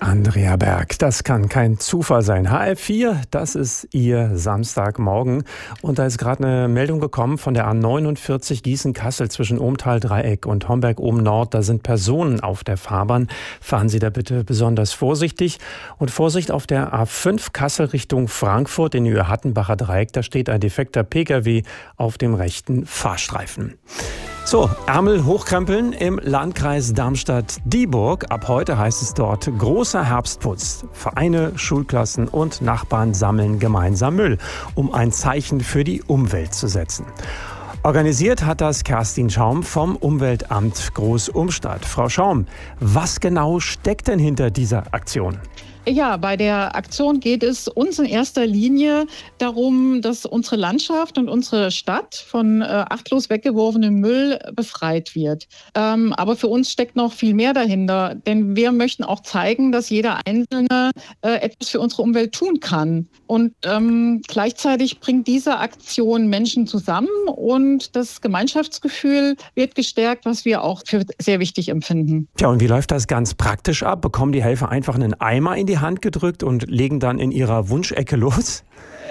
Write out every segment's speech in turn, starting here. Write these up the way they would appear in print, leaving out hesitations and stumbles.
Andrea Berg, das kann kein Zufall sein. HR4, das ist Ihr Samstagmorgen. Und da ist gerade eine Meldung gekommen von der A49 Gießen-Kassel zwischen Ohmtal-Dreieck und Homberg-Oben-Nord. Da sind Personen auf der Fahrbahn. Fahren Sie da bitte besonders vorsichtig. Und Vorsicht auf der A5 Kassel Richtung Frankfurt in Hattenbacher Dreieck. Da steht ein defekter Pkw auf dem rechten Fahrstreifen. So, Ärmel hochkrempeln im Landkreis Darmstadt-Dieburg. Ab heute heißt es dort großer Herbstputz. Vereine, Schulklassen und Nachbarn sammeln gemeinsam Müll, um ein Zeichen für die Umwelt zu setzen. Organisiert hat das Kerstin Schaum vom Umweltamt Groß-Umstadt. Frau Schaum, was genau steckt denn hinter dieser Aktion? Ja, bei der Aktion geht es uns in erster Linie darum, dass unsere Landschaft und unsere Stadt von achtlos weggeworfenem Müll befreit wird. Aber für uns steckt noch viel mehr dahinter, denn wir möchten auch zeigen, dass jeder Einzelne etwas für unsere Umwelt tun kann. Und gleichzeitig bringt diese Aktion Menschen zusammen und das Gemeinschaftsgefühl wird gestärkt, was wir auch für sehr wichtig empfinden. Tja, und wie läuft das ganz praktisch ab? Bekommen die Helfer einfach einen Eimer in die Hand gedrückt und legen dann in ihrer Wunschecke los?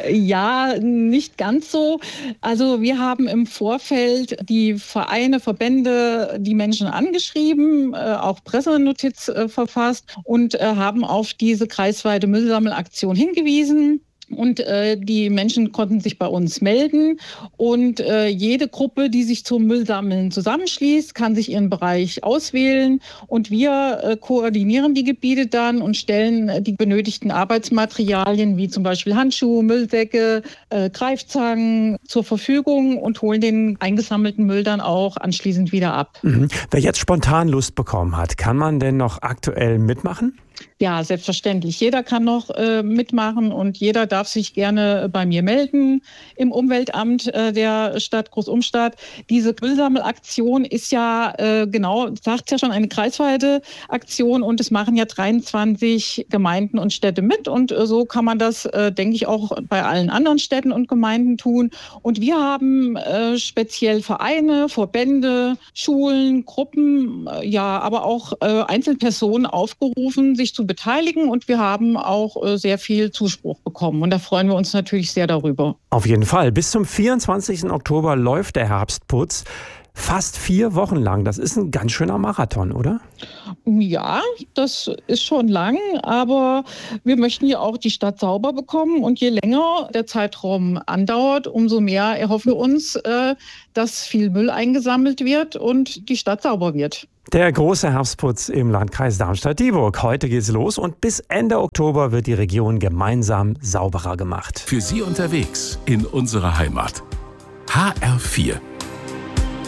Ja, nicht ganz so. Also wir haben im Vorfeld die Vereine, Verbände, die Menschen angeschrieben, auch Pressenotiz verfasst und haben auf diese kreisweite Müllsammelaktion hingewiesen. Und die Menschen konnten sich bei uns melden und jede Gruppe, die sich zum Müllsammeln zusammenschließt, kann sich ihren Bereich auswählen und wir koordinieren die Gebiete dann und stellen die benötigten Arbeitsmaterialien wie zum Beispiel Handschuhe, Müllsäcke, Greifzangen zur Verfügung und holen den eingesammelten Müll dann auch anschließend wieder ab. Wer jetzt spontan Lust bekommen hat, kann man denn noch aktuell mitmachen? Ja, selbstverständlich. Jeder kann noch mitmachen und jeder darf sich gerne bei mir melden im Umweltamt der Stadt Groß-Umstadt. Diese Müllsammelaktion ist ja sagt ja schon, eine kreisweite Aktion und es machen ja 23 Gemeinden und Städte mit und so kann man das, denke ich, auch bei allen anderen Städten und Gemeinden tun. Und wir haben speziell Vereine, Verbände, Schulen, Gruppen, aber auch Einzelpersonen aufgerufen, sich zu beteiligen und wir haben auch sehr viel Zuspruch bekommen und da freuen wir uns natürlich sehr darüber. Auf jeden Fall. Bis zum 24. Oktober läuft der Herbstputz. Fast 4 Wochen lang. Das ist ein ganz schöner Marathon, oder? Ja, das ist schon lang, aber wir möchten ja auch die Stadt sauber bekommen und je länger der Zeitraum andauert, umso mehr erhoffen wir uns, dass viel Müll eingesammelt wird und die Stadt sauber wird. Der große Herbstputz im Landkreis Darmstadt-Dieburg. Heute geht's los und bis Ende Oktober wird die Region gemeinsam sauberer gemacht. Für Sie unterwegs in unserer Heimat. HR4